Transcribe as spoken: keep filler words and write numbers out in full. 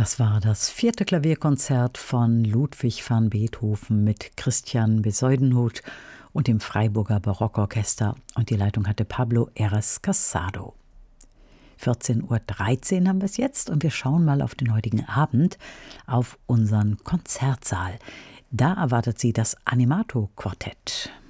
Das war das vierte Klavierkonzert von Ludwig van Beethoven mit Christian Bezuidenhout und dem Freiburger Barockorchester, und die Leitung hatte Pablo Heras Casado. vierzehn Uhr dreizehn haben wir es jetzt, und wir schauen mal auf den heutigen Abend, auf unseren Konzertsaal. Da erwartet Sie das Animato-Quartett.